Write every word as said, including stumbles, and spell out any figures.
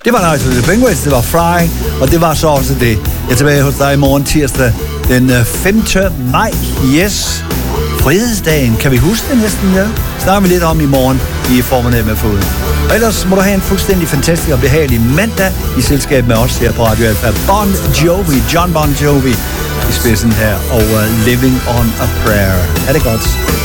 Det var Night of the Penguins, det var Fly, og det var så også det. Jeg er tilbage hos dig i morgen tirsdag den femte maj. Yes. Frihedsdagen. Kan vi huske det næsten, ja? Snakker vi lidt om i morgen i Formerne med Foden. Og ellers må du have en fuldstændig fantastisk og behagelig mandag i selskab med os her på Radio Alfa. Bon Jovi, John Bon Jovi i spidsen her, og uh, Living on a Prayer. Er det godt?